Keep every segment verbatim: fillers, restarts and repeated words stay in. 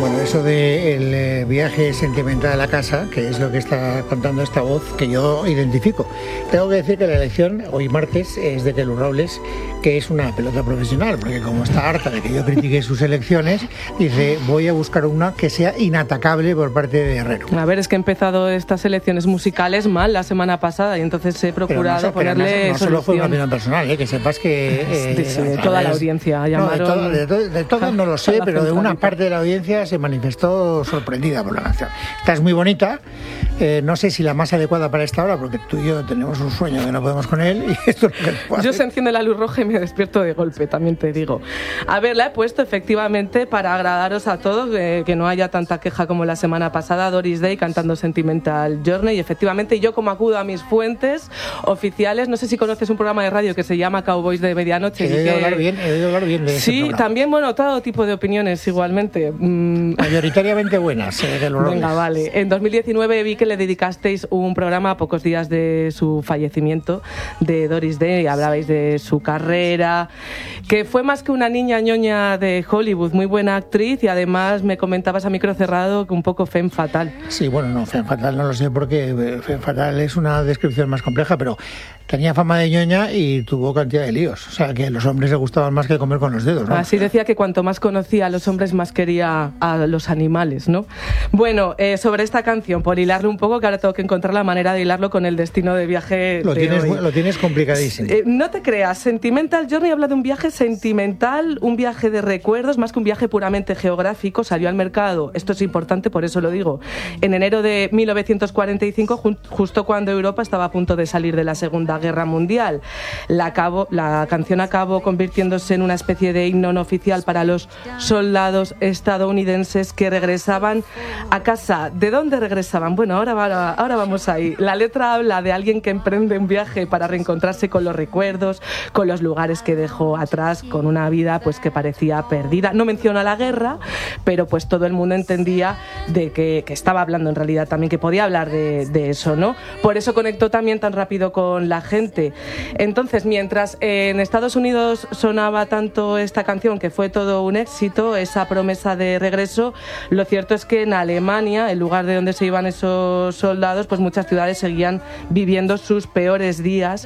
Bueno, eso del eh, viaje sentimental a la casa, que es lo que está contando esta voz, que yo identifico. Tengo que decir que la elección, hoy martes, es de Kelu Robles, que es una pelota profesional, porque como está harta de que yo critique sus elecciones, dice, voy a buscar una que sea inatacable por parte de Herrero. A ver, es que he empezado estas elecciones musicales mal la semana pasada y entonces he procurado no, ponerle no, no solución. solo fue una opinión personal, ¿eh? Que sepas que... Eh, de, sí, de toda la audiencia llamaron... No, de, todo, de, todo, de todo no lo sé, pero de una parte de la audiencia se manifestó sorprendida por la canción. Esta es muy bonita, eh, no sé si la más adecuada para esta hora, porque tú y yo tenemos un sueño que no podemos con él y esto es lo que puedo Yo hacer. se enciende la luz roja y me despierto de golpe, también te digo. A ver, la he puesto efectivamente para agradaros a todos, eh, que no haya tanta queja como la semana pasada, Doris Day cantando Sentimental Journey, y efectivamente yo como acudo a mis fuentes oficiales, no sé si conoces un programa de radio que se llama Cowboys de Medianoche. He oído hablar bien, he oído hablar bien de ese Sí, programa. también, bueno, todo tipo de opiniones igualmente. Mm. Mayoritariamente buenas, eh, de los Venga, Robles. vale. En dos mil diecinueve vi que le dedicasteis un programa a pocos días de su fallecimiento, de Doris Day, y hablabais de su carrera, que fue más que una niña ñoña de Hollywood, muy buena actriz, y además me comentabas a micro cerrado que un poco femme fatal. Sí, bueno, no, femme fatal no lo sé porque femme fatal es una descripción más compleja, pero tenía fama de ñoña y tuvo cantidad de líos. O sea, que a los hombres le gustaban más que comer con los dedos, ¿no? Así decía que cuanto más conocía a los hombres, más quería a los animales, ¿no? Bueno, eh, sobre esta canción, por hilarlo un poco, que ahora tengo que encontrar la manera de hilarlo con el destino de viaje Lo de tienes, hoy. lo tienes complicadísimo. Eh, no te creas, Sentimental Journey habla de un viaje sentimental, un viaje de recuerdos, más que un viaje puramente geográfico. Salió al mercado, esto es importante, por eso lo digo, en enero de mil novecientos cuarenta y cinco, ju- justo cuando Europa estaba a punto de salir de la Segunda Guerra Mundial. La, acabó, la canción acabó convirtiéndose en una especie de himno no oficial para los soldados estadounidenses que regresaban a casa. ¿De dónde regresaban? Bueno, ahora, ahora, ahora vamos ahí. La letra habla de alguien que emprende un viaje para reencontrarse con los recuerdos, con los lugares que dejó atrás, con una vida pues que parecía perdida. No menciona la guerra, pero pues todo el mundo entendía de que, que estaba hablando en realidad también, que podía hablar de, de eso, ¿no? Por eso conectó también tan rápido con la gente. Entonces, mientras en Estados Unidos sonaba tanto esta canción, que fue todo un éxito, esa promesa de regreso, lo cierto es que en Alemania, el lugar de donde se iban esos soldados, pues muchas ciudades seguían viviendo sus peores días,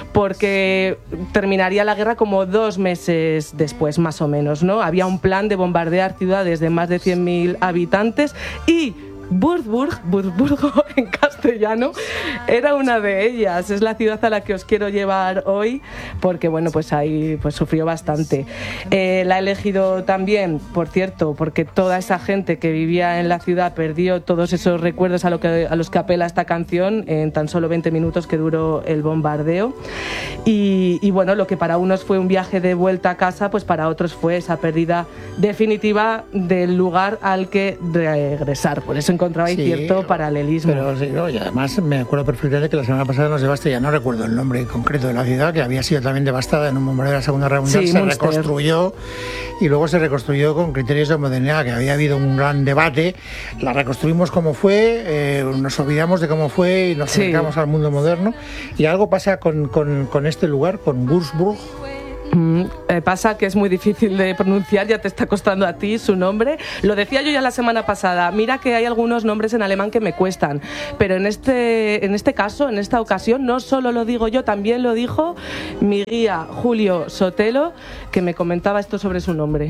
porque terminaría la guerra como dos meses después, más o menos, ¿no? Había un plan de bombardear ciudades de más de cien mil habitantes y Würzburg, Würzburgo en castellano, era una de ellas. Es la ciudad a la que os quiero llevar hoy, porque bueno, pues ahí pues sufrió bastante. Eh, la he elegido también, por cierto, porque toda esa gente que vivía en la ciudad perdió todos esos recuerdos a, lo que, a los que apela esta canción en tan solo veinte minutos que duró el bombardeo. Y, y bueno, lo que para unos fue un viaje de vuelta a casa, pues para otros fue esa pérdida definitiva del lugar al que regresar. Por eso encontrabais sí, cierto paralelismo. Pero sí, no, y además me acuerdo perfectamente que la semana pasada nos llevaste, ya no recuerdo el nombre concreto de la ciudad, que había sido también devastada en un bombardeo de la Segunda Guerra Mundial, sí, se Munster. reconstruyó y luego se reconstruyó con criterios de modernidad, que había habido un gran debate. La reconstruimos como fue, eh, nos olvidamos de cómo fue y nos sí. acercamos al mundo moderno. Y algo pasa con, con, con este lugar, con Würzburg. Mm, eh, pasa que es muy difícil de pronunciar, ya te está costando a ti su nombre. Lo decía yo ya la semana pasada, mira que hay algunos nombres en alemán que me cuestan, pero en este, en este caso, en esta ocasión, no solo lo digo yo, también lo dijo mi guía Julio Sotelo, que me comentaba esto sobre su nombre.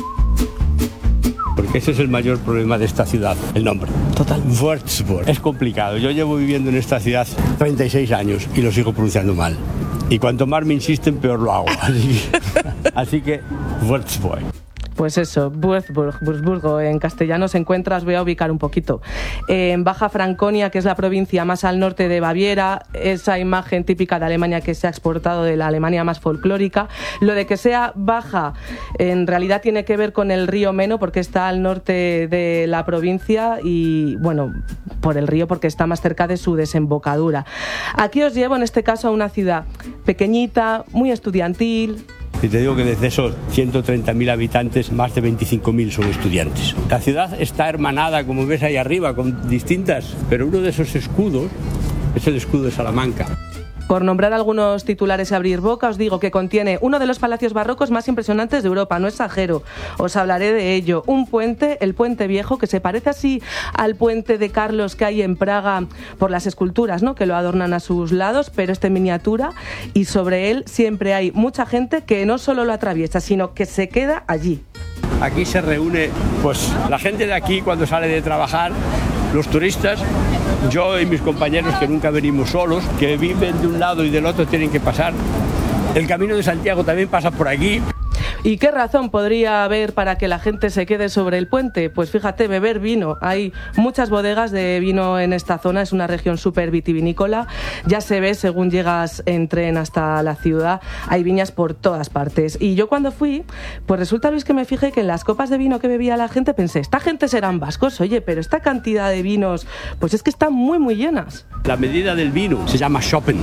Porque ese es el mayor problema de esta ciudad, el nombre. Total. Würzburg. Es complicado. Yo llevo viviendo en esta ciudad treinta y seis años y lo sigo pronunciando mal. Y cuanto más me insisten, peor lo hago. Así que, así que Würzburg. Pues eso, Würzburg, Würzburgo, en castellano se encuentra, os voy a ubicar un poquito, en Baja Franconia, que es la provincia más al norte de Baviera, esa imagen típica de Alemania que se ha exportado de la Alemania más folclórica. Lo de que sea baja, en realidad tiene que ver con el río Meno, porque está al norte de la provincia y, bueno, por el río porque está más cerca de su desembocadura. Aquí os llevo, en este caso, a una ciudad pequeñita, muy estudiantil. Y te digo que desde esos ciento treinta mil habitantes, más de veinticinco mil son estudiantes. La ciudad está hermanada, como ves ahí arriba, con distintas, pero uno de esos escudos es el escudo de Salamanca. Por nombrar algunos titulares y abrir boca, os digo que contiene uno de los palacios barrocos más impresionantes de Europa, no exagero, os hablaré de ello. Un puente, el Puente Viejo, que se parece así al puente de Carlos que hay en Praga por las esculturas, ¿no?, que lo adornan a sus lados, pero este en miniatura, y sobre él siempre hay mucha gente que no solo lo atraviesa, sino que se queda allí. Aquí se reúne pues la gente de aquí cuando sale de trabajar, los turistas, yo y mis compañeros que nunca venimos solos, que viven de un lado y del otro, tienen que pasar. El Camino de Santiago también pasa por aquí. ¿Y qué razón podría haber para que la gente se quede sobre el puente? Pues fíjate, beber vino. Hay muchas bodegas de vino en esta zona, es una región súper vitivinícola. Ya se ve, según llegas en tren hasta la ciudad, hay viñas por todas partes. Y yo cuando fui, pues resulta, Luis, que me fijé que en las copas de vino que bebía la gente pensé, esta gente serán vascos, oye, pero esta cantidad de vinos, pues es que están muy, muy llenas. La medida del vino se llama Schoppen.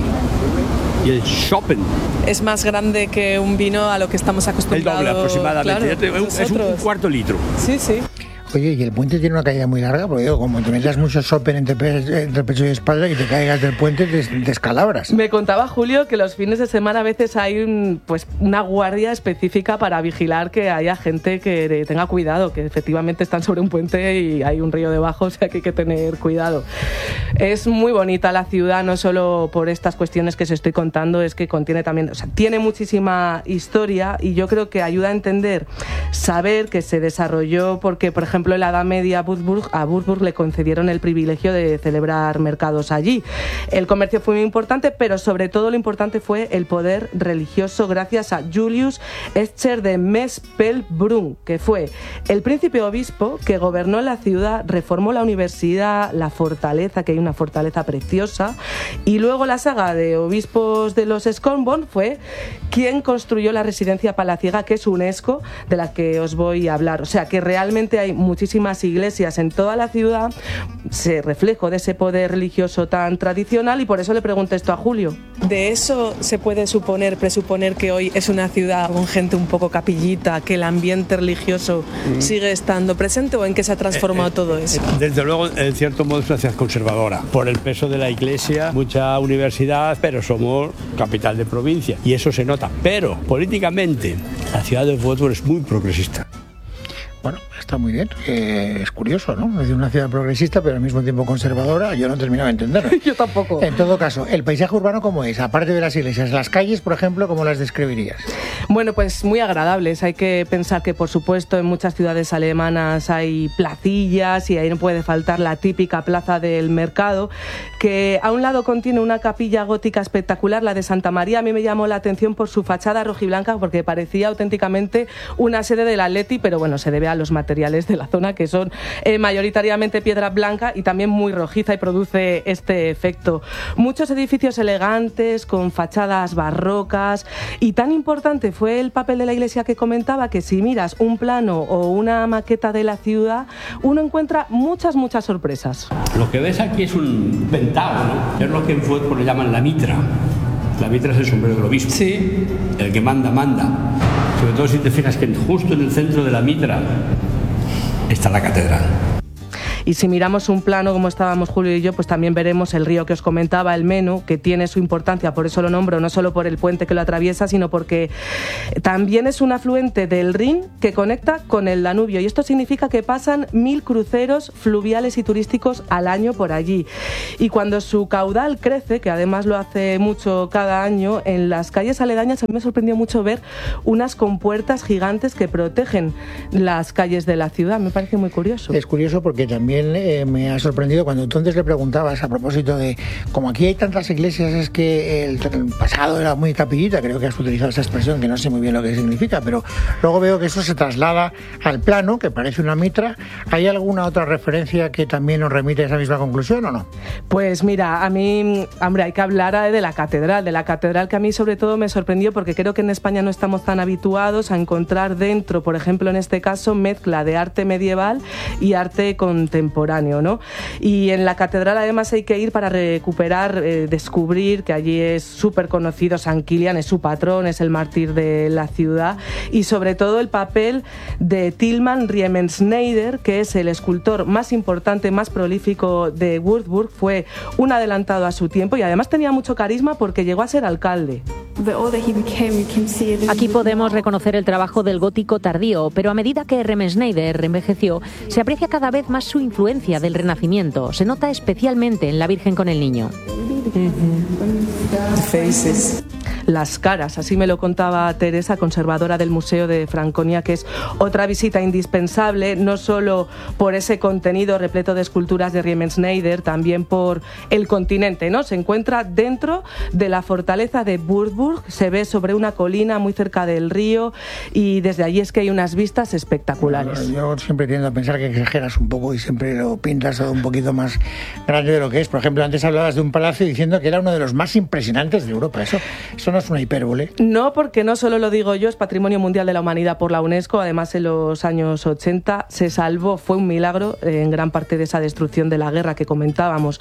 Y el Schoppen es más grande que un vino a lo que estamos acostumbrados. El doble aproximadamente, claro, es un cuarto litro. Sí, sí. Oye, y el puente tiene una caída muy larga, porque digo, como te metas mucho sopen entre, pe entre pecho y espalda y te caigas del puente, te descalabras. Me contaba Julio que los fines de semana a veces hay un, pues, una guardia específica para vigilar que haya gente que tenga cuidado, que efectivamente están sobre un puente y hay un río debajo, o sea que hay que tener cuidado. Es muy bonita la ciudad, no solo por estas cuestiones que os estoy contando, es que contiene también, o sea, tiene muchísima historia y yo creo que ayuda a entender, saber que se desarrolló porque, por ejemplo, en la Edad Media a Würzburg, a Würzburg le concedieron el privilegio de celebrar mercados allí. El comercio fue muy importante, pero sobre todo lo importante fue el poder religioso gracias a Julius Escher de Mespelbrunn, que fue el príncipe obispo que gobernó la ciudad, reformó la universidad, la fortaleza, que hay una fortaleza preciosa, y luego la saga de obispos de los Skonborn fue quien construyó la residencia palaciega, que es UNESCO, de la que os voy a hablar. O sea que realmente hay muchísimas iglesias en toda la ciudad, se reflejo de ese poder religioso tan tradicional, y por eso le pregunté esto a Julio. ¿De eso se puede suponer, presuponer que hoy es una ciudad con gente un poco capillita, que el ambiente religioso mm. sigue estando presente, o en qué se ha transformado eh, eh, todo eso? Desde luego, en cierto modo es una ciudad conservadora, por el peso de la iglesia, mucha universidad, pero somos capital de provincia y eso se nota, pero políticamente la ciudad de Würzburg es muy progresista. Bueno, está muy bien, eh, es curioso, ¿no? Es una ciudad progresista, pero al mismo tiempo conservadora, yo no terminaba de entenderlo. Yo tampoco. En todo caso, ¿el paisaje urbano cómo es? Aparte de las iglesias, las calles, por ejemplo, ¿cómo las describirías? Bueno, pues muy agradables. Hay que pensar que, por supuesto, en muchas ciudades alemanas hay placillas y ahí no puede faltar la típica plaza del mercado, que a un lado contiene una capilla gótica espectacular, la de Santa María. A mí me llamó la atención por su fachada rojiblanca, porque parecía auténticamente una sede del Atleti, pero bueno, se debe a los materiales de la zona, que son eh, mayoritariamente piedra blanca y también muy rojiza, y produce este efecto. Muchos edificios elegantes con fachadas barrocas, y tan importante fue el papel de la iglesia que comentaba, que si miras un plano o una maqueta de la ciudad, uno encuentra muchas, muchas sorpresas. Lo que ves aquí es un pentágono, es lo que en Würzburg le llaman la mitra. La mitra es el sombrero del obispo. Sí. El que manda, manda. Sobre todo si te fijas que justo en el centro de la mitra está la catedral. Y si miramos un plano como estábamos Julio y yo, pues también veremos el río que os comentaba, el Meno, que tiene su importancia, por eso lo nombro, no solo por el puente que lo atraviesa, sino porque también es un afluente del Rin que conecta con el Danubio, y esto significa que pasan mil cruceros fluviales y turísticos al año por allí. Y cuando su caudal crece, que además lo hace mucho cada año, en las calles aledañas a mí me sorprendió mucho ver unas compuertas gigantes que protegen las calles de la ciudad. Me parece muy curioso. Es curioso porque también Eh, me ha sorprendido cuando entonces le preguntabas a propósito de, como aquí hay tantas iglesias, es que el, el pasado era muy capillita, creo que has utilizado esa expresión que no sé muy bien lo que significa, pero luego veo que eso se traslada al plano, que parece una mitra. ¿Hay alguna otra referencia que también nos remite a esa misma conclusión o no? Pues mira, a mí, hombre, hay que hablar de la catedral, de la catedral que a mí sobre todo me sorprendió, porque creo que en España no estamos tan habituados a encontrar dentro, por ejemplo en este caso, mezcla de arte medieval y arte contemporáneo. contemporáneo, ¿no? Y en la catedral además hay que ir para recuperar, eh, descubrir que allí es súper conocido San Kilian, es su patrón, es el mártir de la ciudad, y sobre todo el papel de Tilman Riemenschneider, que es el escultor más importante, más prolífico de Würzburg, fue un adelantado a su tiempo y además tenía mucho carisma porque llegó a ser alcalde. Aquí podemos reconocer el trabajo del gótico tardío, pero a medida que Riemenschneider envejeció, se aprecia cada vez más su influencia del Renacimiento. Se nota especialmente en la Virgen con el Niño. Uh-huh. Faces. Las caras, así me lo contaba Teresa, conservadora del Museo de Franconia, que es otra visita indispensable, no solo por ese contenido repleto de esculturas de Riemenschneider, también por el continente, ¿no? Se encuentra dentro de la fortaleza de Würzburg, se ve sobre una colina muy cerca del río y desde allí es que hay unas vistas espectaculares. Yo siempre tiendo a pensar que exageras un poco y siempre lo pintas todo un poquito más grande de lo que es. Por ejemplo, antes hablabas de un palacio diciendo que era uno de los más impresionantes de Europa. Eso, eso no es una hipérbole. No, porque no solo lo digo yo, es Patrimonio Mundial de la Humanidad por la UNESCO. Además, en los años ochenta se salvó, fue un milagro eh, en gran parte de esa destrucción de la guerra que comentábamos.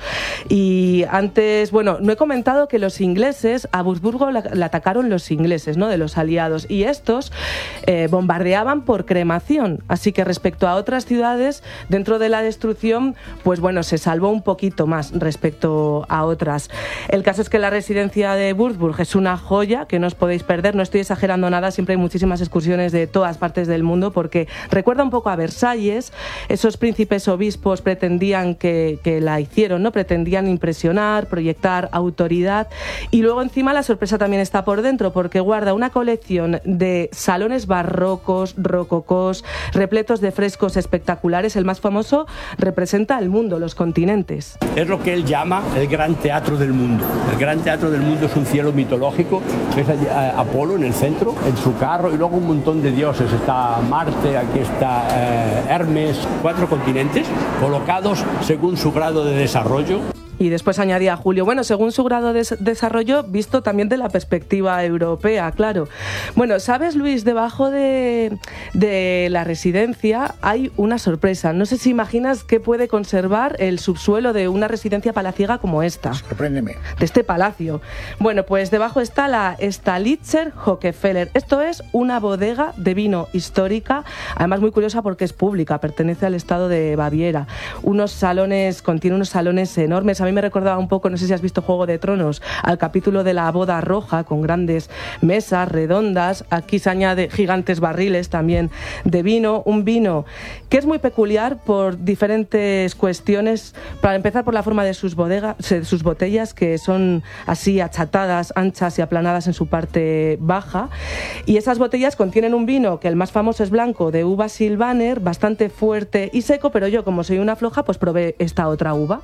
Y antes, bueno, no he comentado que los ingleses, a Würzburgo la, la atacaron los ingleses, ¿no?, de los aliados, y estos eh, bombardeaban por cremación. Así que respecto a otras ciudades, dentro de la destrucción, pues bueno, se salvó un poquito más respecto a otras. El caso es que la residencia de Würzburg es una joya que no os podéis perder, no estoy exagerando nada, siempre hay muchísimas excursiones de todas partes del mundo porque recuerda un poco a Versalles. Esos príncipes obispos pretendían que, que la hicieron, ¿no? Pretendían impresionar, proyectar autoridad, y luego encima la sorpresa también está por dentro porque guarda una colección de salones barrocos, rococós, repletos de frescos espectaculares. El más famoso representa el mundo, los continentes. Es lo que él llama el gran teatro del mundo. El gran teatro del mundo es un cielo mitológico, ves a Apolo en el centro, en su carro, y luego un montón de dioses. Está Marte, aquí está eh, Hermes, cuatro continentes colocados según su grado de desarrollo. Y después añadía Julio, bueno, según su grado de desarrollo, visto también de la perspectiva europea, claro. Bueno, ¿sabes, Luis? Debajo de, de la residencia hay una sorpresa. No sé si imaginas qué puede conservar el subsuelo de una residencia palaciega como esta. Sorpréndeme. De este palacio. Bueno, pues debajo está la Stalitzer Hochkeller. Esto es una bodega de vino histórica, además muy curiosa porque es pública, pertenece al estado de Baviera. Unos salones, contiene unos salones enormes. A mí me recordaba un poco, no sé si has visto Juego de Tronos, al capítulo de la boda roja, con grandes mesas redondas. Aquí se añade gigantes barriles también de vino, un vino que es muy peculiar por diferentes cuestiones. Para empezar, por la forma de sus, bodegas, de sus botellas, que son así achatadas, anchas y aplanadas en su parte baja. Y esas botellas contienen un vino que el más famoso es blanco, de uva Silvaner, bastante fuerte y seco, pero yo, como soy una floja, pues probé esta otra uva.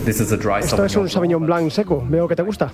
Esto es un Sauvignon Blanc seco. Veo que te gusta.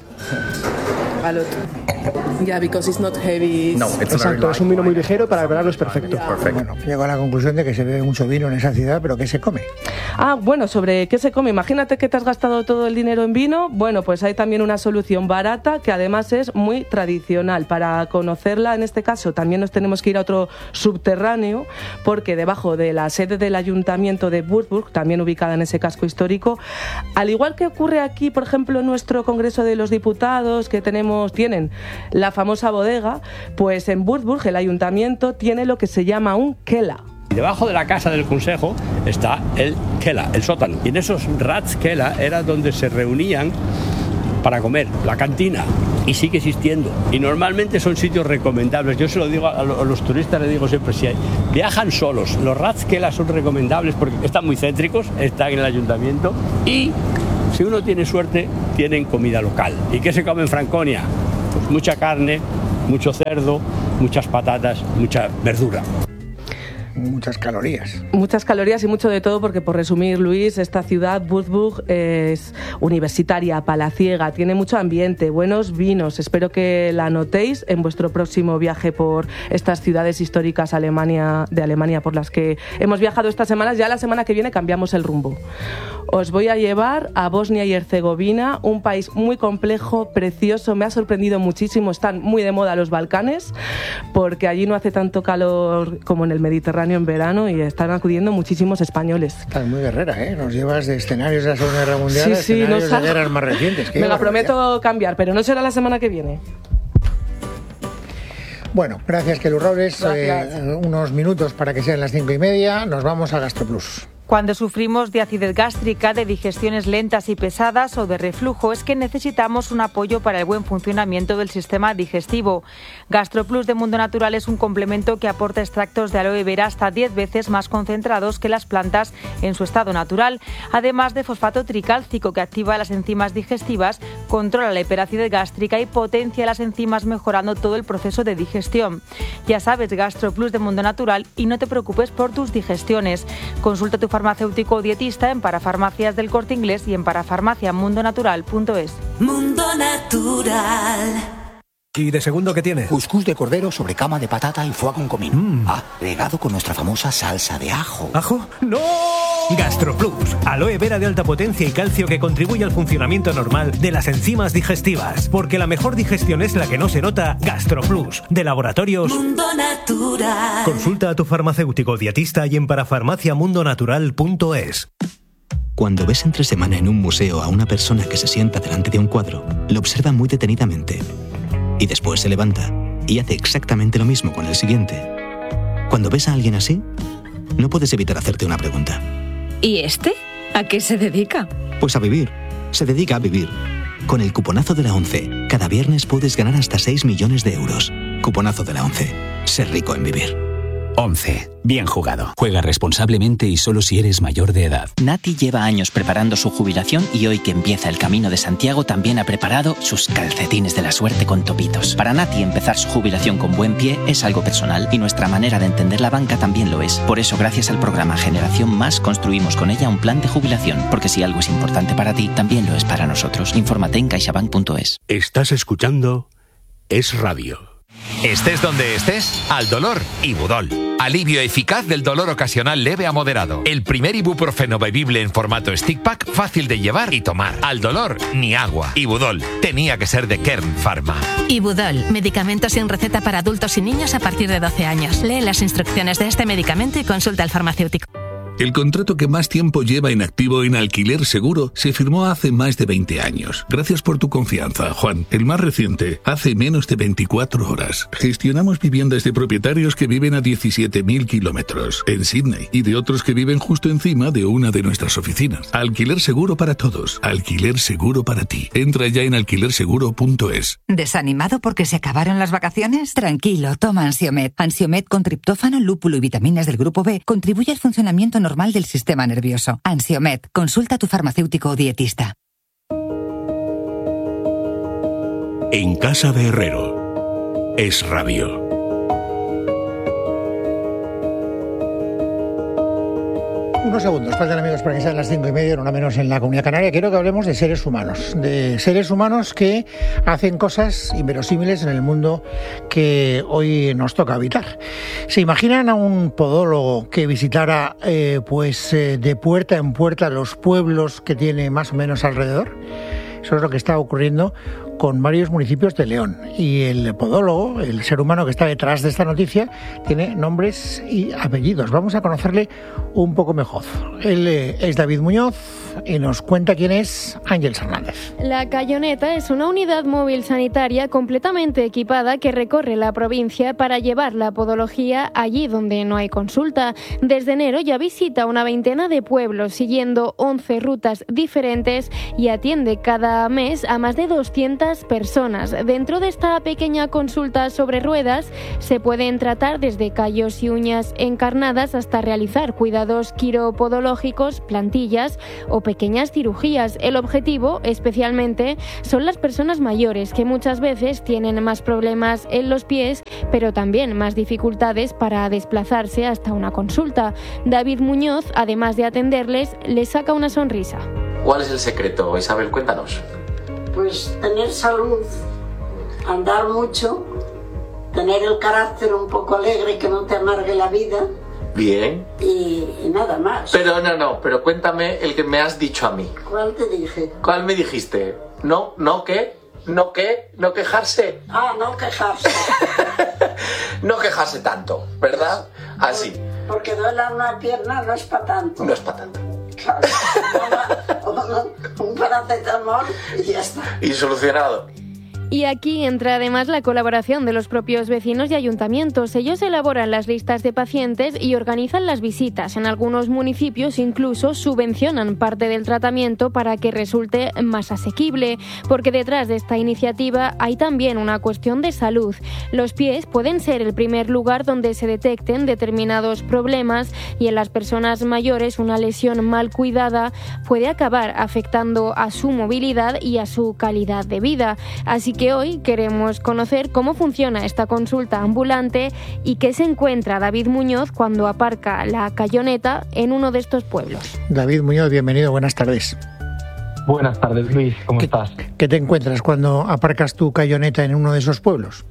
Yeah, because it's not heavy. No, exacto, es un vino muy ligero, para el verano es perfecto. Bueno, llego a la conclusión de que se bebe mucho vino en esa ciudad, pero ¿qué se come? Ah, bueno, sobre qué se come. Imagínate que te has gastado todo el dinero en vino. Bueno, pues hay también una solución barata que además es muy tradicional. Para conocerla, en este caso, también nos tenemos que ir a otro subterráneo, porque debajo de la sede del Ayuntamiento de Würzburg, también ubicada en ese casco histórico, al igual que ocurre aquí, por ejemplo, en nuestro Congreso de los Diputados, que tenemos, tienen la famosa bodega, pues en Würzburg el Ayuntamiento tiene lo que se llama un Keller. Y debajo de la casa del Consejo está el Keller, el sótano. Y en esos Ratskeller era donde se reunían para comer, la cantina, y sigue existiendo. Y normalmente son sitios recomendables. Yo se lo digo a los turistas, les digo siempre, si hay, viajan solos, los Ratskeller son recomendables porque están muy céntricos, están en el ayuntamiento, y si uno tiene suerte, tienen comida local. ¿Y qué se come en Franconia? Pues mucha carne, mucho cerdo, muchas patatas, mucha verdura. Muchas calorías. Muchas calorías y mucho de todo, porque por resumir, Luis, esta ciudad, Würzburg, es universitaria, palaciega, tiene mucho ambiente, buenos vinos. Espero que la anotéis en vuestro próximo viaje por estas ciudades históricas Alemania, de Alemania por las que hemos viajado estas semanas. Ya la semana que viene cambiamos el rumbo. Os voy a llevar a Bosnia y Herzegovina, un país muy complejo, precioso, me ha sorprendido muchísimo. Están muy de moda los Balcanes, porque allí no hace tanto calor como en el Mediterráneo Mediterráneo en verano y están acudiendo muchísimos españoles. Estás muy guerrera, ¿eh? Nos llevas de escenarios de la Segunda Guerra Mundial sí, a sí, escenarios no de guerras más recientes. Me lo prometo cambiar, pero no será la semana que viene. Bueno, gracias, Kelu Robles. Eh, unos minutos para que sean las cinco y media. Nos vamos a GastroPlus. Cuando sufrimos de acidez gástrica, de digestiones lentas y pesadas o de reflujo, es que necesitamos un apoyo para el buen funcionamiento del sistema digestivo. GastroPlus de Mundo Natural es un complemento que aporta extractos de aloe vera hasta diez veces más concentrados que las plantas en su estado natural, además de fosfato tricálcico que activa las enzimas digestivas, controla la hiperacidez gástrica y potencia las enzimas mejorando todo el proceso de digestión. Ya sabes, GastroPlus de Mundo Natural y no te preocupes por tus digestiones. Consulta a tu farmacéutico o dietista en Parafarmacias del Corte Inglés y en parafarmacia mundo natural punto es. Mundo Natural. ¿Y de segundo qué tiene? Cuscús de cordero sobre cama de patata y foie con comino. Mm. Ah, regado con nuestra famosa salsa de ajo. ¿Ajo? ¡No! GastroPlus, aloe vera de alta potencia y calcio que contribuye al funcionamiento normal de las enzimas digestivas. Porque la mejor digestión es la que no se nota. GastroPlus, de Laboratorios Mundo Natural. Consulta a tu farmacéutico o dietista y en parafarmacia mundo natural punto es. Cuando ves entre semana en un museo a una persona que se sienta delante de un cuadro, lo observa muy detenidamente. Y después se levanta y hace exactamente lo mismo con el siguiente. Cuando ves a alguien así, no puedes evitar hacerte una pregunta. ¿Y este? ¿A qué se dedica? Pues a vivir. Se dedica a vivir. Con el cuponazo de la ONCE, cada viernes puedes ganar hasta seis millones de euros. Cuponazo de la ONCE. Ser rico en vivir. once. Bien jugado. Juega responsablemente y solo si eres mayor de edad. Nati lleva años preparando su jubilación y hoy que empieza el Camino de Santiago también ha preparado sus calcetines de la suerte con topitos. Para Nati empezar su jubilación con buen pie es algo personal y nuestra manera de entender la banca también lo es. Por eso gracias al programa Generación Más construimos con ella un plan de jubilación, porque si algo es importante para ti, también lo es para nosotros. Infórmate en caixabank punto es. Estás escuchando Es Radio. Estés donde estés, al dolor, Ibudol. Alivio eficaz del dolor ocasional leve a moderado. El primer ibuprofeno bebible en formato stick pack, fácil de llevar y tomar. Al dolor, ni agua. Ibudol. Tenía que ser de Kern Pharma. Ibudol. Medicamento sin receta para adultos y niños a partir de doce años. Lee las instrucciones de este medicamento y consulta al farmacéutico. El contrato que más tiempo lleva inactivo en Alquiler Seguro se firmó hace más de veinte años. Gracias por tu confianza, Juan. El más reciente, hace menos de veinticuatro horas. Gestionamos viviendas de propietarios que viven a diecisiete mil kilómetros en Sydney y de otros que viven justo encima de una de nuestras oficinas. Alquiler Seguro para todos. Alquiler Seguro para ti. Entra ya en alquiler seguro punto es. ¿Desanimado porque se acabaron las vacaciones? Tranquilo, toma Ansiomed. Ansiomed con triptófano, lúpulo y vitaminas del grupo B contribuye al funcionamiento normal del sistema nervioso. Ansiomed, consulta a tu farmacéutico o dietista. En casa de Herrero, Es Radio. Unos segundos, faltan amigos para que sean las cinco y media, no menos en la Comunidad Canaria. Quiero que hablemos de seres humanos, de seres humanos que hacen cosas inverosímiles en el mundo que hoy nos toca habitar. ¿Se imaginan a un podólogo que visitara eh, pues eh, de puerta en puerta los pueblos que tiene más o menos alrededor? Eso es lo que está ocurriendo con varios municipios de León. Y el podólogo, el ser humano que está detrás de esta noticia, tiene nombres y apellidos. Vamos a conocerle un poco mejor. Él eh, es David Muñoz y nos cuenta quién es Ángeles Hernández. La Cayoneta es una unidad móvil sanitaria completamente equipada que recorre la provincia para llevar la podología allí donde no hay consulta. Desde enero ya visita una veintena de pueblos siguiendo once rutas diferentes y atiende cada mes a más de doscientas personas. Dentro de esta pequeña consulta sobre ruedas se pueden tratar desde callos y uñas encarnadas hasta realizar cuidados quiropodológicos, plantillas o pequeñas cirugías. El objetivo, especialmente, son las personas mayores que muchas veces tienen más problemas en los pies, pero también más dificultades para desplazarse hasta una consulta. David Muñoz, además de atenderles, les saca una sonrisa. ¿Cuál es el secreto, Isabel? Cuéntanos. Pues tener salud, andar mucho, tener el carácter un poco alegre que no te amargue la vida. Bien. Y, y nada más. Pero no, no, pero cuéntame el que me has dicho a mí. ¿Cuál te dije? ¿Cuál me dijiste? No, no, ¿qué? ¿No qué? ¿No quejarse? Ah, no quejarse. No quejarse tanto, ¿verdad? Así. Porque duela una pierna no es para tanto. No es para tanto. Claro, un, un paracetamol y ya está. Y solucionado. Y aquí entra además la colaboración de los propios vecinos y ayuntamientos. Ellos elaboran las listas de pacientes y organizan las visitas. En algunos municipios incluso subvencionan parte del tratamiento para que resulte más asequible, porque detrás de esta iniciativa hay también una cuestión de salud. Los pies pueden ser el primer lugar donde se detecten determinados problemas y en las personas mayores una lesión mal cuidada puede acabar afectando a su movilidad y a su calidad de vida. Así que hoy queremos conocer cómo funciona esta consulta ambulante y qué se encuentra David Muñoz cuando aparca la Cayoneta en uno de estos pueblos. David Muñoz, bienvenido, buenas tardes. Buenas tardes, Luis, ¿cómo ¿Qué, estás? ¿Qué te encuentras cuando aparcas tu Cayoneta en uno de esos pueblos?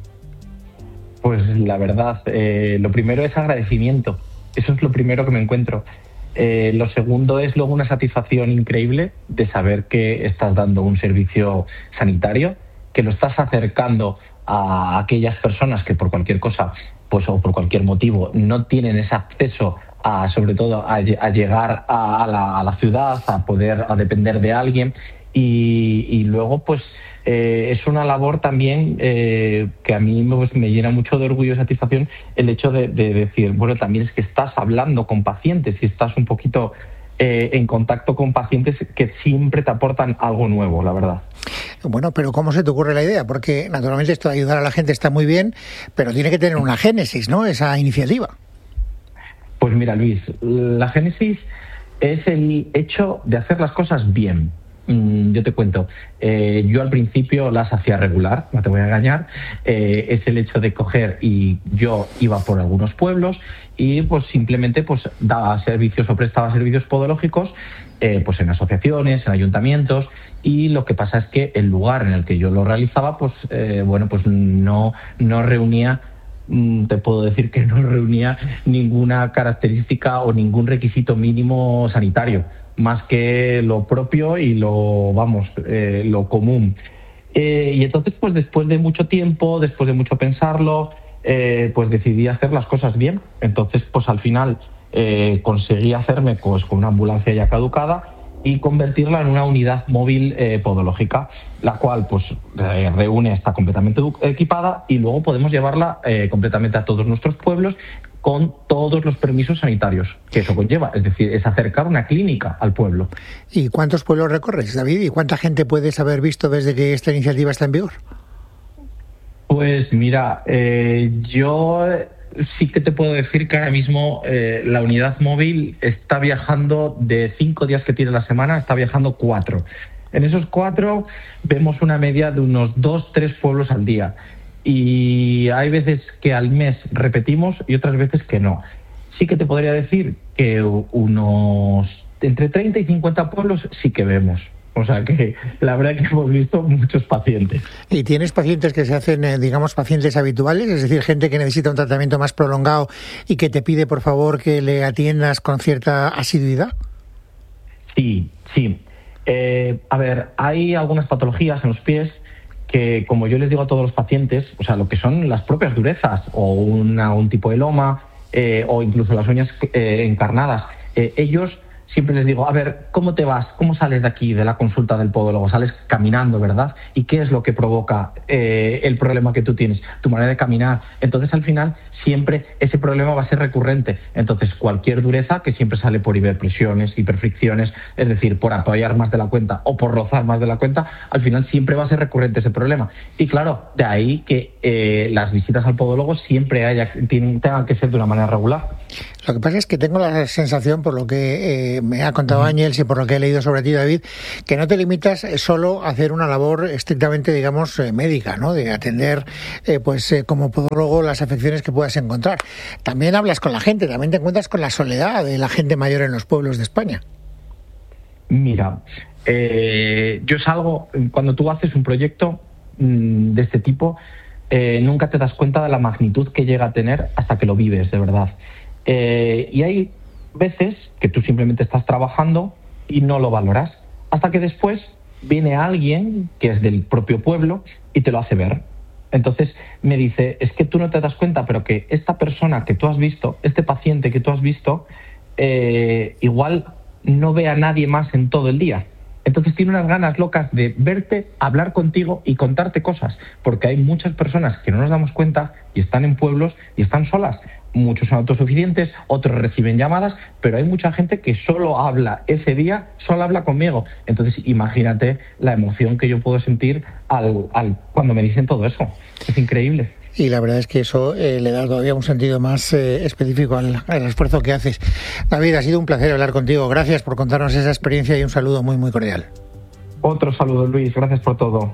Pues la verdad, eh, lo primero es agradecimiento. Eso es lo primero que me encuentro. Eh, lo segundo es luego una satisfacción increíble de saber que estás dando un servicio sanitario, que lo estás acercando a aquellas personas que por cualquier cosa, pues o por cualquier motivo, no tienen ese acceso a, sobre todo, a, a llegar a, a, la, a la ciudad, a poder a depender de alguien. Y, y luego, pues, eh, es una labor también eh, que a mí pues, me llena mucho de orgullo y satisfacción el hecho de, de decir, bueno, también es que estás hablando con pacientes y estás un poquito eh, en contacto con pacientes que siempre te aportan algo nuevo, la verdad. Bueno, pero ¿cómo se te ocurre la idea? Porque naturalmente esto de ayudar a la gente está muy bien, pero tiene que tener una génesis, ¿no?, esa iniciativa. Pues mira, Luis, la génesis es el hecho de hacer las cosas bien. Yo te cuento, eh, yo al principio las hacía regular, no te voy a engañar, eh, es el hecho de coger y yo iba por algunos pueblos y pues simplemente pues daba servicios o prestaba servicios podológicos eh, pues en asociaciones, en ayuntamientos, y lo que pasa es que el lugar en el que yo lo realizaba pues eh, bueno pues no, no reunía, te puedo decir que no reunía ninguna característica o ningún requisito mínimo sanitario, más que lo propio y lo, vamos, eh, lo común. Eh, y entonces, pues después de mucho tiempo, después de mucho pensarlo, eh, pues decidí hacer las cosas bien. Entonces, pues al final eh, conseguí hacerme pues, con una ambulancia ya caducada y convertirla en una unidad móvil eh, podológica, la cual pues eh, reúne, está completamente equipada y luego podemos llevarla eh, completamente a todos nuestros pueblos con todos los permisos sanitarios que eso conlleva, es decir, es acercar una clínica al pueblo. ¿Y cuántos pueblos recorres, David? ¿Y cuánta gente puedes haber visto desde que esta iniciativa está en vigor? Pues mira, eh, yo sí que te puedo decir que ahora mismo eh, la unidad móvil está viajando de cinco días que tiene la semana, está viajando cuatro. En esos cuatro vemos una media de unos dos, tres pueblos al día. Y hay veces que al mes repetimos y otras veces que no. Sí que te podría decir que unos entre treinta y cincuenta pueblos sí que vemos. O sea que la verdad que hemos visto muchos pacientes. ¿Y tienes pacientes que se hacen, eh, digamos, pacientes habituales? Es decir, gente que necesita un tratamiento más prolongado y que te pide, por favor, que le atiendas con cierta asiduidad. Sí, sí. Eh, a ver, hay algunas patologías en los pies que, como yo les digo a todos los pacientes, o sea, lo que son las propias durezas o una, un tipo de loma eh, o incluso las uñas eh, encarnadas, eh, ellos siempre les digo, a ver, ¿cómo te vas? ¿Cómo sales de aquí, de la consulta del podólogo? Sales caminando, ¿verdad? ¿Y qué es lo que provoca eh, el problema que tú tienes? Tu manera de caminar. Entonces, al final, siempre ese problema va a ser recurrente. Entonces, cualquier dureza que siempre sale por hiperpresiones, hiperfricciones, es decir, por apoyar más de la cuenta o por rozar más de la cuenta, al final siempre va a ser recurrente ese problema. Y claro, de ahí que eh, las visitas al podólogo siempre haya, tienen, tengan que ser de una manera regular. Lo que pasa es que tengo la sensación, por lo que eh, me ha contado Ángels y por lo que he leído sobre ti, David, que no te limitas solo a hacer una labor estrictamente, digamos, eh, médica, ¿no? De atender, eh, pues, eh, como podólogo las afecciones que puedas encontrar. También hablas con la gente, también te encuentras con la soledad de la gente mayor en los pueblos de España. Mira, eh, yo salgo, cuando tú haces un proyecto mmm, de este tipo, eh, nunca te das cuenta de la magnitud que llega a tener hasta que lo vives, de verdad. Eh, y hay veces que tú simplemente estás trabajando y no lo valoras, hasta que después viene alguien que es del propio pueblo y te lo hace ver. Entonces me dice, es que tú no te das cuenta, pero que esta persona que tú has visto, este paciente que tú has visto, eh, igual no ve a nadie más en todo el día. Entonces tiene unas ganas locas de verte, hablar contigo y contarte cosas, porque hay muchas personas que no nos damos cuenta y están en pueblos y están solas. Muchos son autosuficientes, otros reciben llamadas, pero hay mucha gente que solo habla ese día, solo habla conmigo. Entonces imagínate la emoción que yo puedo sentir al, al cuando me dicen todo eso. Es increíble. Y la verdad es que eso eh, le da todavía un sentido más eh, específico al, al esfuerzo que haces. David, ha sido un placer hablar contigo. Gracias por contarnos esa experiencia y un saludo muy, muy cordial. Otro saludo, Luis. Gracias por todo.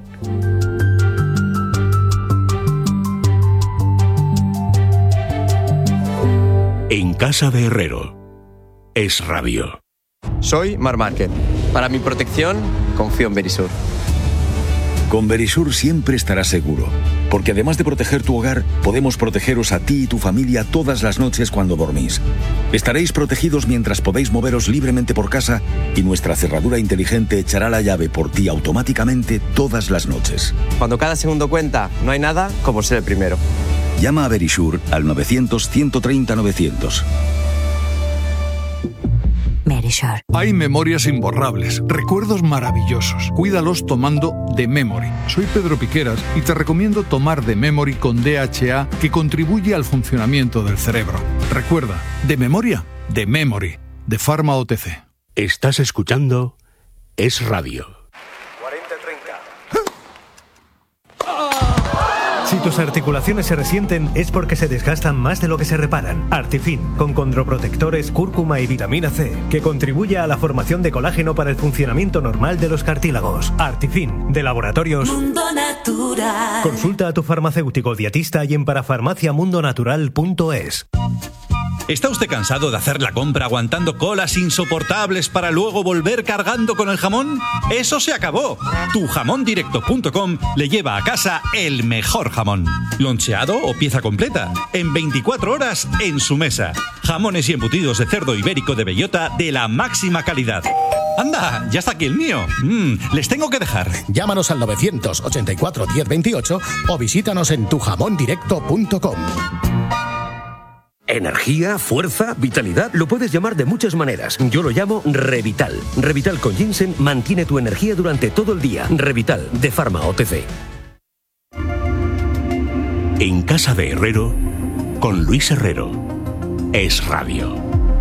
En casa de Herrero. Es Radio. Soy Mar Márquez. Para mi protección, confío en Verisur. Con Verisur siempre estarás seguro, porque además de proteger tu hogar, podemos protegeros a ti y tu familia todas las noches cuando dormís. Estaréis protegidos mientras podéis moveros libremente por casa y nuestra cerradura inteligente echará la llave por ti automáticamente todas las noches. Cuando cada segundo cuenta, no hay nada como ser el primero. Llama a Verisur al novecientos, ciento treinta, novecientos. Verisur. Hay memorias imborrables, recuerdos maravillosos. Cuídalos tomando The Memory. Soy Pedro Piqueras y te recomiendo tomar The Memory con D H A, que contribuye al funcionamiento del cerebro. Recuerda, de memoria, The Memory, de Pharma O T C. Estás escuchando Es Radio. Si tus articulaciones se resienten es porque se desgastan más de lo que se reparan. Artifin, con condroprotectores, cúrcuma y vitamina C, que contribuye a la formación de colágeno para el funcionamiento normal de los cartílagos. Artifin, de Laboratorios Mundo Natural. Consulta a tu farmacéutico dietista y en parafarmacia mundo natural punto es. ¿Está usted cansado de hacer la compra aguantando colas insoportables para luego volver cargando con el jamón? ¡Eso se acabó! tu jamón directo punto com le lleva a casa el mejor jamón. Loncheado o pieza completa, en veinticuatro horas en su mesa. Jamones y embutidos de cerdo ibérico de bellota de la máxima calidad. ¡Anda! ¡Ya está aquí el mío! Mm, les tengo que dejar. Llámanos al novecientos ochenta y cuatro diez veintiocho o visítanos en tu jamón directo punto com. Energía, fuerza, vitalidad, lo puedes llamar de muchas maneras. Yo lo llamo Revital. Revital con ginseng mantiene tu energía durante todo el día. Revital, de Pharma O T C. En casa de Herrero, con Luis Herrero. Es Radio.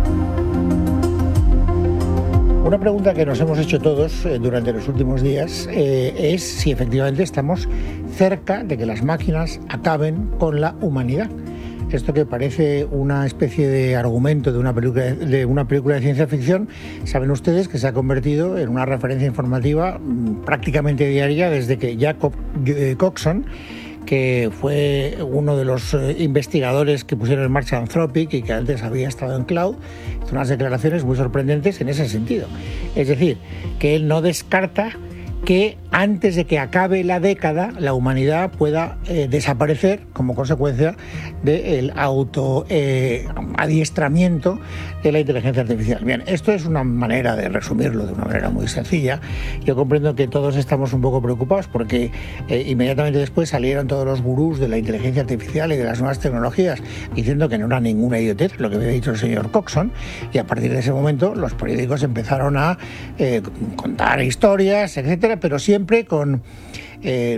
Una pregunta que nos hemos hecho todos eh, durante los últimos días eh, es si efectivamente estamos cerca de que las máquinas acaben con la humanidad. Esto que parece una especie de argumento de una película de una película de ciencia ficción, saben ustedes que se ha convertido en una referencia informativa prácticamente diaria desde que Jacob Coxon, que fue uno de los investigadores que pusieron en marcha Anthropic y que antes había estado en Cloud, hizo unas declaraciones muy sorprendentes en ese sentido. Es decir, que él no descarta que antes de que acabe la década la humanidad pueda eh, desaparecer como consecuencia del auto eh, adiestramiento de la inteligencia artificial. Bien, esto es una manera de resumirlo de una manera muy sencilla. Yo comprendo que todos estamos un poco preocupados porque eh, inmediatamente después salieron todos los gurús de la inteligencia artificial y de las nuevas tecnologías diciendo que no era ninguna idiotez lo que había dicho el señor Coxon, y a partir de ese momento los periódicos empezaron a eh, contar historias, etcétera, pero siempre con eh,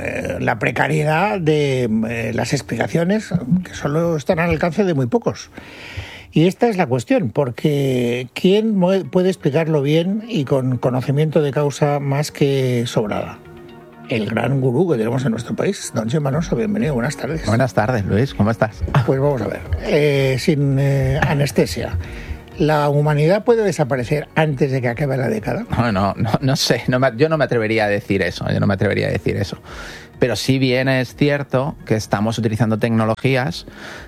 la precariedad de eh, las explicaciones que solo están al alcance de muy pocos. Y esta es la cuestión, porque ¿quién puede explicarlo bien y con conocimiento de causa más que sobrada? El gran gurú que tenemos en nuestro país, don Chema Alonso. Bienvenido, buenas tardes. Buenas tardes, Luis, ¿cómo estás? Pues vamos a ver, eh, sin eh, anestesia. ¿La humanidad puede desaparecer antes de que acabe la década? No, no, no, no sé, no me, yo no me atrevería a decir eso, yo no me atrevería a decir eso. Pero sí bien es cierto que estamos utilizando tecnologías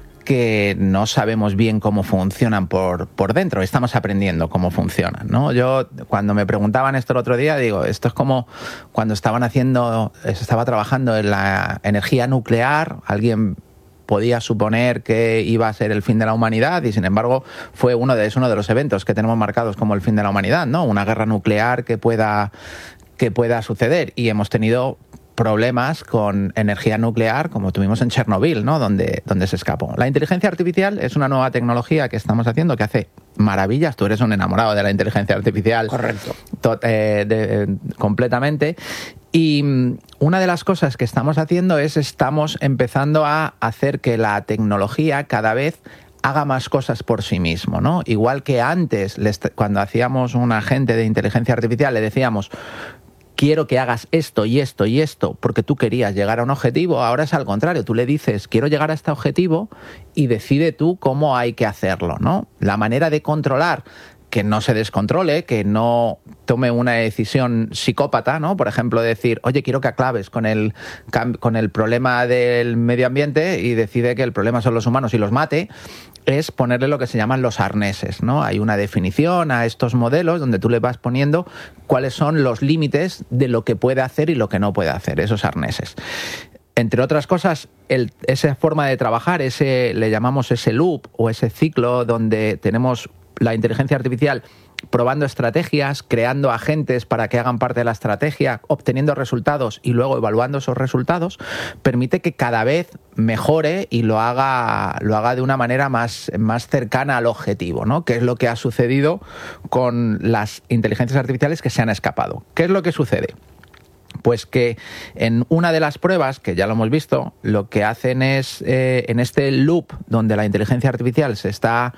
que no sabemos bien cómo funcionan por, por dentro, estamos aprendiendo cómo funcionan, ¿no? Yo, cuando me preguntaban esto el otro día, digo, esto es como cuando estaban haciendo, se estaba trabajando en la energía nuclear, alguien podía suponer que iba a ser el fin de la humanidad y sin embargo fue uno de, es uno de los eventos que tenemos marcados como el fin de la humanidad, ¿no? Una guerra nuclear que pueda, que pueda suceder, y hemos tenido problemas con energía nuclear, como tuvimos en Chernobyl, ¿no? Donde, donde se escapó. La inteligencia artificial es una nueva tecnología que estamos haciendo que hace maravillas. Tú eres un enamorado de la inteligencia artificial. Correcto. To- eh, de, eh, completamente. Y una de las cosas que estamos haciendo es estamos empezando a hacer que la tecnología cada vez haga más cosas por sí mismo, ¿no? Igual que antes, cuando hacíamos un agente de inteligencia artificial, le decíamos: quiero que hagas esto y esto y esto porque tú querías llegar a un objetivo. Ahora es al contrario, tú le dices: quiero llegar a este objetivo y decide tú cómo hay que hacerlo, ¿no? La manera de controlar que no se descontrole, que no tome una decisión psicópata, ¿no? Por ejemplo, decir: oye, quiero que acabes con el, con el problema del medio ambiente, y decide que el problema son los humanos y los mate, es ponerle lo que se llaman los arneses, ¿no? Hay una definición a estos modelos donde tú le vas poniendo cuáles son los límites de lo que puede hacer y lo que no puede hacer, esos arneses. Entre otras cosas, el, esa forma de trabajar, ese le llamamos ese loop o ese ciclo donde tenemos la inteligencia artificial probando estrategias, creando agentes para que hagan parte de la estrategia, obteniendo resultados y luego evaluando esos resultados, permite que cada vez mejore y lo haga, lo haga de una manera más, más cercana al objetivo, ¿no? Que es lo que ha sucedido con las inteligencias artificiales que se han escapado. ¿Qué es lo que sucede? Pues que en una de las pruebas, que ya lo hemos visto, lo que hacen es, eh, en este loop donde la inteligencia artificial se está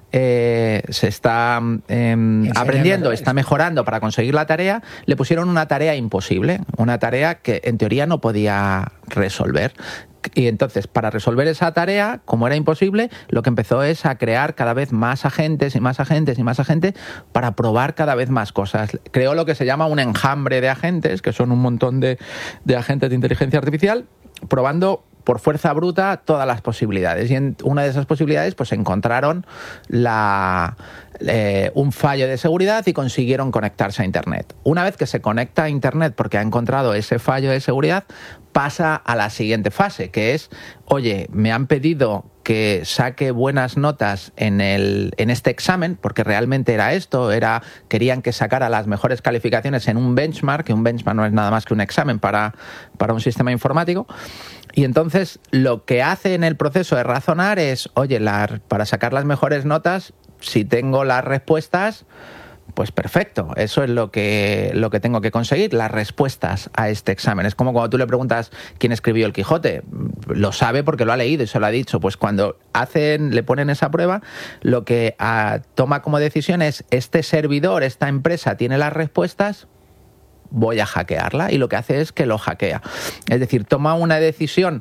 Eh, se está eh, aprendiendo, está mejorando para conseguir la tarea, le pusieron una tarea imposible, una tarea que en teoría no podía resolver. Y entonces, para resolver esa tarea, como era imposible, lo que empezó es a crear cada vez más agentes y más agentes y más agentes para probar cada vez más cosas. Creó lo que se llama un enjambre de agentes, que son un montón de, de agentes de inteligencia artificial, probando por fuerza bruta todas las posibilidades. Y en una de esas posibilidades pues encontraron la, eh, un fallo de seguridad y consiguieron conectarse a Internet. Una vez que se conecta a Internet porque ha encontrado ese fallo de seguridad, pasa a la siguiente fase, que es: oye, me han pedido que saque buenas notas en, el, en este examen, porque realmente era esto, era, querían que sacara las mejores calificaciones en un benchmark, que un benchmark no es nada más que un examen para, para un sistema informático. Y entonces lo que hace en el proceso de razonar es: oye, la, para sacar las mejores notas, si tengo las respuestas, pues perfecto, eso es lo que, lo que tengo que conseguir, las respuestas a este examen. Es como cuando tú le preguntas quién escribió el Quijote, lo sabe porque lo ha leído y se lo ha dicho. Pues cuando hacen, le ponen esa prueba, lo que a, toma como decisión es: este servidor, esta empresa tiene las respuestas, voy a hackearla, y lo que hace es que lo hackea. Es decir, toma una decisión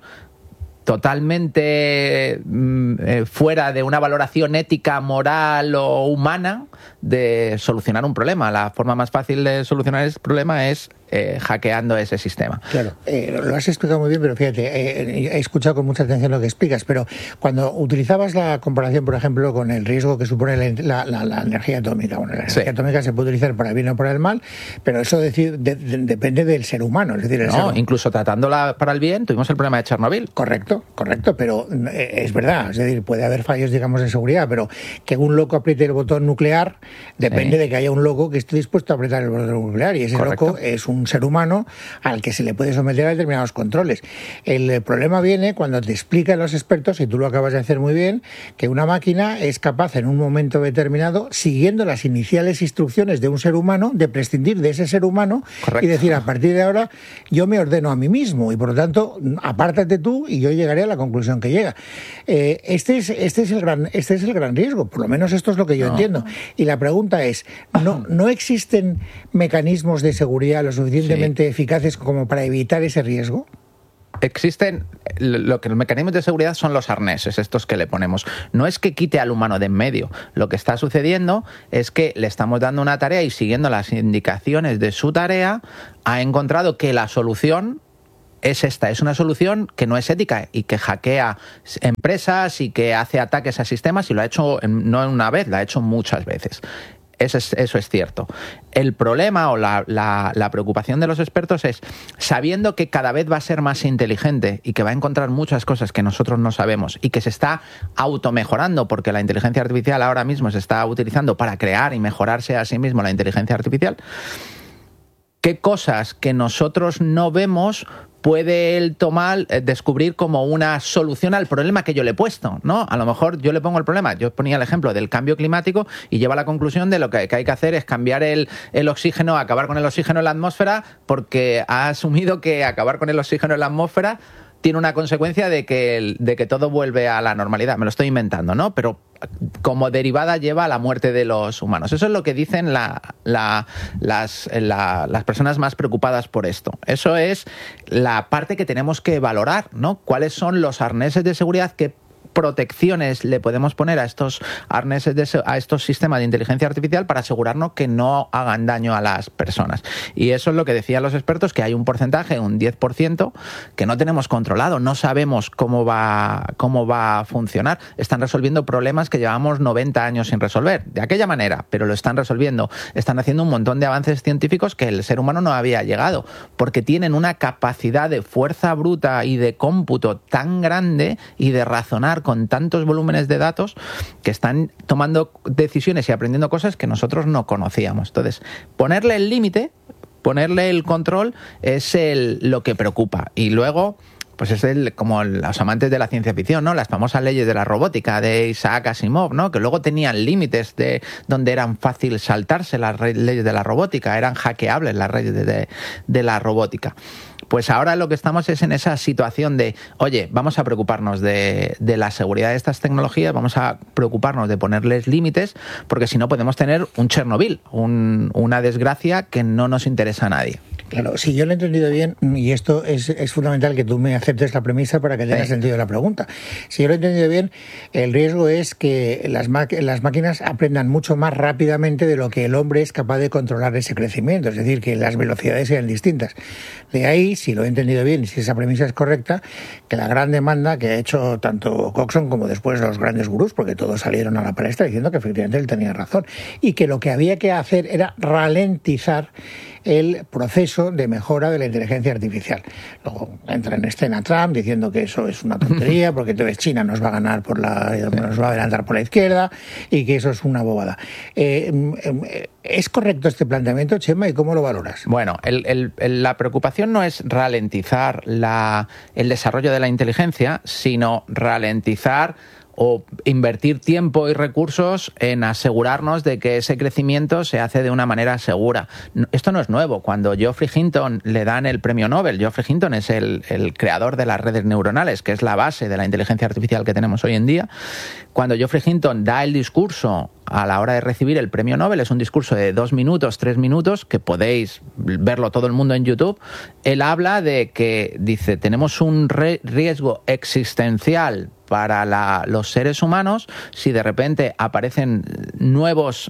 totalmente mm, eh, fuera de una valoración ética, moral o humana de solucionar un problema. La forma más fácil de solucionar ese problema es eh, hackeando ese sistema. Claro, eh, lo has explicado muy bien, pero fíjate, eh, he escuchado con mucha atención lo que explicas, pero cuando utilizabas la comparación, por ejemplo, con el riesgo que supone la, la, la energía atómica, bueno, la energía sí. atómica se puede utilizar para el bien o para el mal, pero eso decir, de, de, depende del ser humano. Es decir, el no, ser... incluso tratándola para el bien, tuvimos el problema de Chernobyl. Correcto, correcto, pero eh, es verdad, es decir, puede haber fallos, digamos, de seguridad, pero que un loco apriete el botón nuclear depende sí. de que haya un loco que esté dispuesto a apretar el botón nuclear, y ese correcto. Loco es un ser humano al que se le puede someter a determinados controles. El problema viene cuando te explican los expertos, y tú lo acabas de hacer muy bien, que una máquina es capaz en un momento determinado, siguiendo las iniciales instrucciones de un ser humano, de prescindir de ese ser humano correcto. Y decir: a partir de ahora yo me ordeno a mí mismo y por lo tanto apártate tú y yo llegaré a la conclusión que llega. Eh, este es, este es el gran, este es el gran riesgo, por lo menos esto es lo que yo no. entiendo. Y la pregunta es: ¿no, no existen mecanismos de seguridad lo suficientemente sí. eficaces como para evitar ese riesgo? Existen, lo que los mecanismos de seguridad son los arneses, estos que le ponemos. No es que quite al humano de en medio. Lo que está sucediendo es que le estamos dando una tarea y, siguiendo las indicaciones de su tarea, ha encontrado que la solución es esta, es una solución que no es ética y que hackea empresas y que hace ataques a sistemas, y lo ha hecho no una vez, lo ha hecho muchas veces. Eso es, eso es cierto. El problema o la, la, la preocupación de los expertos es, sabiendo que cada vez va a ser más inteligente y que va a encontrar muchas cosas que nosotros no sabemos y que se está automejorando, porque la inteligencia artificial ahora mismo se está utilizando para crear y mejorarse a sí mismo la inteligencia artificial, ¿qué cosas que nosotros no vemos puede él tomar, eh, descubrir como una solución al problema que yo le he puesto, ¿no? A lo mejor yo le pongo el problema, yo ponía el ejemplo del cambio climático y lleva a la conclusión de lo que, que hay que hacer es cambiar el, el oxígeno, acabar con el oxígeno en la atmósfera, porque ha asumido que acabar con el oxígeno en la atmósfera tiene una consecuencia de que, de que todo vuelve a la normalidad. Me lo estoy inventando, ¿no? Pero como derivada lleva a la muerte de los humanos. Eso es lo que dicen la, la, las, la, las personas más preocupadas por esto. Eso es la parte que tenemos que valorar, ¿no? ¿Cuáles son los arneses de seguridad que protecciones le podemos poner a estos arneses, de, a estos sistemas de inteligencia artificial para asegurarnos que no hagan daño a las personas? Y eso es lo que decían los expertos, que hay un porcentaje, un diez por ciento, que no tenemos controlado, no sabemos cómo va, cómo va a funcionar. Están resolviendo problemas que llevamos noventa años sin resolver, de aquella manera, pero lo están resolviendo. Están haciendo un montón de avances científicos que el ser humano no había llegado, porque tienen una capacidad de fuerza bruta y de cómputo tan grande y de razonar con tantos volúmenes de datos que están tomando decisiones y aprendiendo cosas que nosotros no conocíamos. Entonces, ponerle el límite, ponerle el control es el, lo que preocupa. Y luego, pues es el, como los amantes de la ciencia ficción, ¿no? Las famosas leyes de la robótica de Isaac Asimov, ¿no? Que luego tenían límites de donde eran fácil saltarse las leyes de la robótica, eran hackeables las leyes de, de, de la robótica. Pues ahora lo que estamos es en esa situación de, oye, vamos a preocuparnos de, de la seguridad de estas tecnologías, vamos a preocuparnos de ponerles límites, porque si no podemos tener un Chernobyl, un, una desgracia que no nos interesa a nadie. Claro, si yo lo he entendido bien, y esto es, es fundamental que tú me aceptes la premisa para que tenga sí. sentido la pregunta. Si yo lo he entendido bien, el riesgo es que las, las máquinas aprendan mucho más rápidamente de lo que el hombre es capaz de controlar ese crecimiento, es decir, que las velocidades sean distintas. De ahí, si lo he entendido bien y si esa premisa es correcta, que la gran demanda que ha hecho tanto Coxon como después los grandes gurús, porque todos salieron a la palestra diciendo que efectivamente él tenía razón, y que lo que había que hacer era ralentizar el proceso de mejora de la inteligencia artificial. Luego entra en escena Trump diciendo que eso es una tontería porque entonces China nos va a ganar por la, nos va a adelantar por la izquierda y que eso es una bobada. Eh, ¿Es correcto este planteamiento, Chema, y cómo lo valoras? Bueno, el, el, el, la preocupación no es ralentizar la, el desarrollo de la inteligencia, sino ralentizar o invertir tiempo y recursos en asegurarnos de que ese crecimiento se hace de una manera segura. Esto no es nuevo. Cuando Geoffrey Hinton le dan el premio Nobel, Geoffrey Hinton es el, el creador de las redes neuronales, que es la base de la inteligencia artificial que tenemos hoy en día. Cuando Geoffrey Hinton da el discurso a la hora de recibir el premio Nobel, es un discurso de dos minutos, tres minutos, que podéis verlo todo el mundo en YouTube. Él habla de que, dice, tenemos un re- riesgo existencial para la, los seres humanos si de repente aparecen nuevos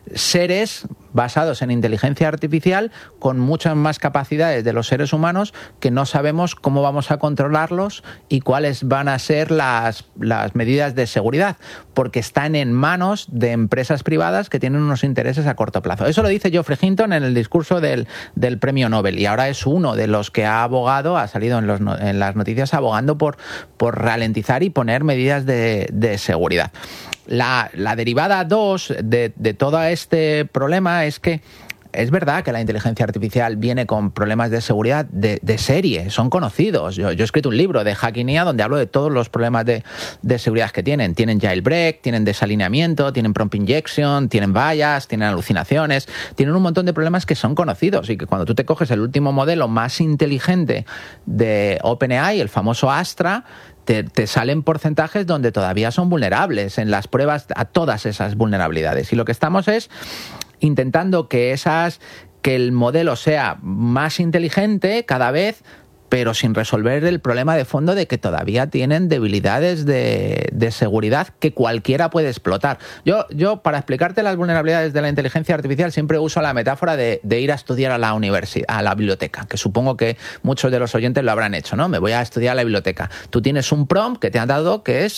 seres basados en inteligencia artificial con muchas más capacidades de los seres humanos que no sabemos cómo vamos a controlarlos y cuáles van a ser las, las medidas de seguridad, porque están en manos de empresas privadas que tienen unos intereses a corto plazo. Eso lo dice Geoffrey Hinton en el discurso del, del premio Nobel, y ahora es uno de los que ha abogado, ha salido en, los, en las noticias abogando por, por ralentizar y poner medidas de, de seguridad. La, la derivada dos de, de todo este problema es que es verdad que la inteligencia artificial viene con problemas de seguridad de, de serie, son conocidos. Yo, yo he escrito un libro de Hacking I A donde hablo de todos los problemas de, de seguridad que tienen. Tienen jailbreak, tienen desalineamiento, tienen prompt injection, tienen bias, tienen alucinaciones, tienen un montón de problemas que son conocidos y que cuando tú te coges el último modelo más inteligente de OpenAI, el famoso Astra, Te, te salen porcentajes donde todavía son vulnerables en las pruebas a todas esas vulnerabilidades. Y lo que estamos es intentando que esas que el modelo sea más inteligente cada vez, pero sin resolver el problema de fondo de que todavía tienen debilidades de, de seguridad que cualquiera puede explotar. Yo, yo, para explicarte las vulnerabilidades de la inteligencia artificial, siempre uso la metáfora de, de ir a estudiar a la universidad, a la biblioteca, que supongo que muchos de los oyentes lo habrán hecho, ¿no? Me voy a estudiar a la biblioteca. Tú tienes un prompt que te han dado que es